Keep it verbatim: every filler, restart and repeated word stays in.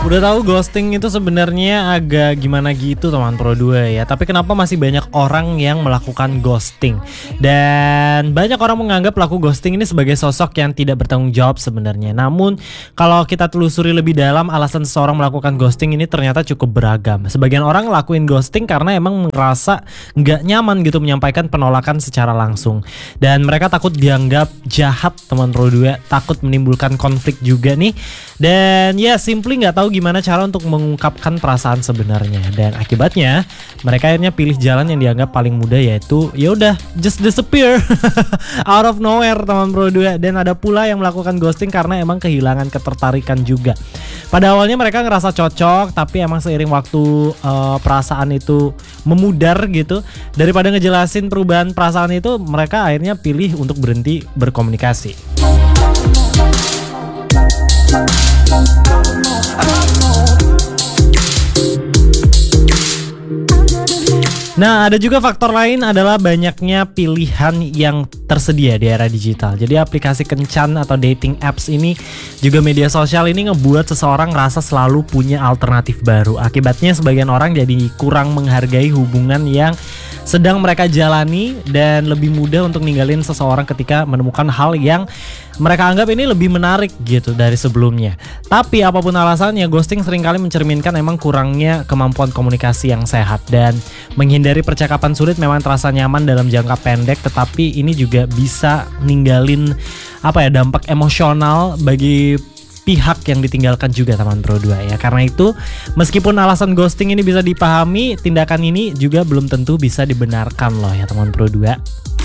Udah tahu ghosting itu sebenarnya agak gimana gitu teman Pro dua ya. Tapi kenapa masih banyak orang yang melakukan ghosting? Dan banyak orang menganggap pelaku ghosting ini sebagai sosok yang tidak bertanggung jawab sebenarnya. Namun kalau kita telusuri lebih dalam, alasan seseorang melakukan ghosting ini ternyata cukup beragam. Sebagian orang ngelakuin ghosting karena emang merasa nggak nyaman gitu menyampaikan penolakan secara langsung. Dan mereka takut dianggap jahat teman Pro dua, takut menimbulkan konflik juga nih. Dan ya simply nggak tahu gimana cara untuk mengungkapkan perasaan sebenarnya, dan akibatnya mereka akhirnya pilih jalan yang dianggap paling mudah, yaitu ya udah just disappear out of nowhere teman Pro dua. Dan ada pula yang melakukan ghosting karena emang kehilangan ketertarikan juga. Pada awalnya mereka ngerasa cocok, tapi emang seiring waktu uh, perasaan itu memudar gitu. Daripada ngejelasin perubahan perasaan itu, mereka akhirnya pilih untuk berhenti berkomunikasi. Nah, ada juga faktor lain adalah banyaknya pilihan yang tersedia di era digital. Jadi aplikasi kencan atau dating apps ini, juga media sosial ini ngebuat seseorang rasa selalu punya alternatif baru. Akibatnya sebagian orang jadi kurang menghargai hubungan yang sedang mereka jalani dan lebih mudah untuk ninggalin seseorang ketika menemukan hal yang mereka anggap ini lebih menarik gitu dari sebelumnya. Tapi apapun alasannya, ghosting seringkali mencerminkan emang kurangnya kemampuan komunikasi yang sehat, dan menghindari percakapan sulit memang terasa nyaman dalam jangka pendek, tetapi ini juga bisa ninggalin apa ya dampak emosional bagi pihak yang ditinggalkan juga teman Pro dua ya. Karena itu meskipun alasan ghosting ini bisa dipahami, tindakan ini juga belum tentu bisa dibenarkan loh ya teman Pro dua.